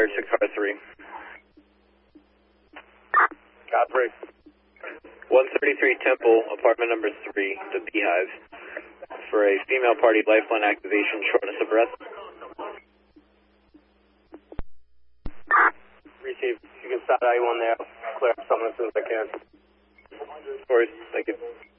Alert 653. Copy. 133 Temple, apartment number 3, the Beehive, for a female party lifeline activation, shortness of breath. Receive. You can start I-1 there. Clear up something as soon as I can. Of course, thank you.